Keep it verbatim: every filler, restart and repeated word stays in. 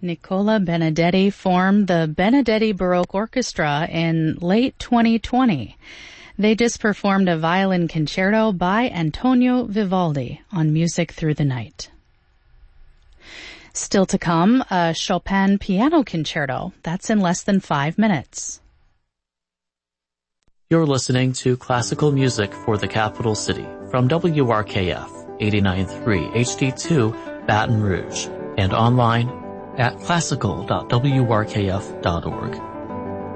Nicola Benedetti formed the Benedetti Baroque Orchestra in late twenty twenty. They just performed a violin concerto by Antonio Vivaldi on Music Through the Night. Still to come, a Chopin piano concerto. That's in less than five minutes. You're listening to Classical Music for the Capital City from W R K F eighty-nine point three H D two Baton Rouge and online at classical dot w r k f dot org.